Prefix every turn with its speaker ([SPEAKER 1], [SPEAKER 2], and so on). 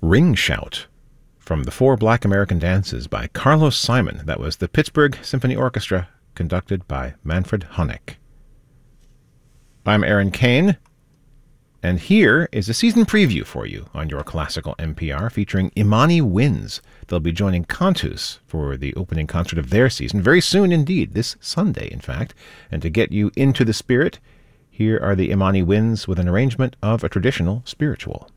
[SPEAKER 1] Ring Shout from the Four Black American Dances by Carlos Simon. That was the Pittsburgh Symphony Orchestra, conducted by Manfred Honeck. I'm Aaron Kane, and here is a season preview for you on your classical NPR featuring Imani Winds. They'll be joining Cantus for the opening concert of their season very soon indeed, this Sunday in fact. And to get you into the spirit, here are the Imani Winds with an arrangement of a traditional spiritual.